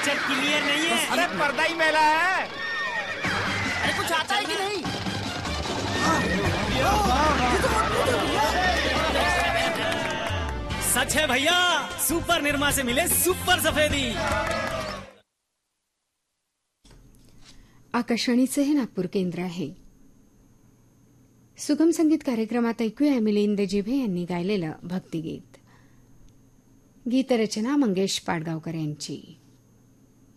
Picture clear नहीं है। अरे पर्दा ही मेला है। अरे कुछ आता है कि नहीं? सच है भैया, सुपर निर्मा से मिले सुपर सफेदी। आकाशवाणीचे हे नागपूर केंद्र आहे. सुगम संगीत कार्यक्रमात ऐकूया मिलिंद जिभे यांनी गायलेलं भक्तिगीत. गीतरचना मंगेश पाडगावकर यांची.